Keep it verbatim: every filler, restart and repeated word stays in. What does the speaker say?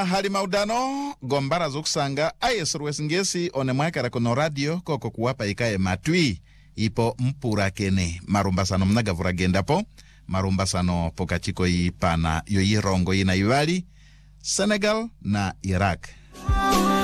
na hali maudano gombara zokusanga ayesruwes ngesi one mwakara kono radio koko kuwapa ikaye matui ipo mpura kene marumbasano mnagavura gendapo marumbasano pokachiko ipana yoyirongo ina iwali Senegal na Iraq.